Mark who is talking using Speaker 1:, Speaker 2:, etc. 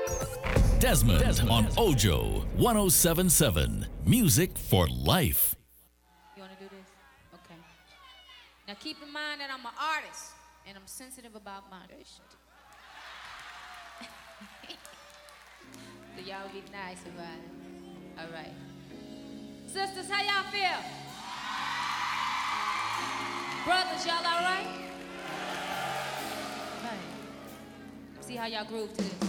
Speaker 1: Desmond on Ojo 1077. Music for life.
Speaker 2: You want to do this? Okay. Now keep in mind that I'm an artist and I'm sensitive about moderation. So y'all be nice about it. All right. Sisters, how y'all feel? Brothers, y'all all right? Right. See how y'all groove to this.